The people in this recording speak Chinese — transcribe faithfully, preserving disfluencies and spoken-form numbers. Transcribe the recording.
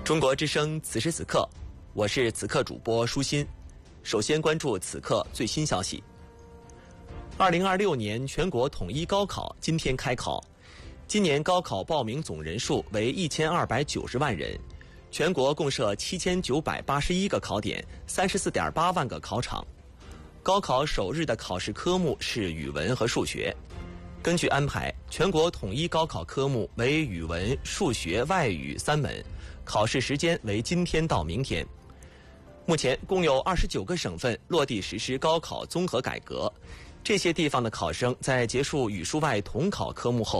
中国之声此时此刻，我是此刻主播舒心。首先关注此刻最新消息。二零二六年全国统一高考今天开考，今年高考报名总人数为一千二百九十万人，全国共设七千九百八十一个考点，三十四点八万个考场。高考首日的考试科目是语文和数学。根据安排，全国统一高考科目为语文、数学、外语三门，考试时间为今天到明天。目前共有二十九个省份落地实施高考综合改革，这些地方的考生在结束语数外统考科目后，